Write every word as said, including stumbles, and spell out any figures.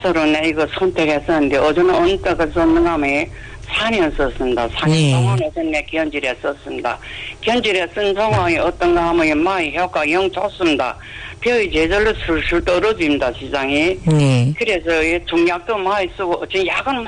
서로는 이거 선택했었는데 어제는 어느 때가 썼는가 하면 사 년 썼습니다. 사 년 네. 동안 어제는 견질에 썼습니다. 견질에 쓴 상황이 어떤가 하면 마의 효과 영 좋습니다. 벼이 제절로 술술 떨어집니다, 시장이. 네. 그래서 이 중약도 많이 쓰고, 어제 약은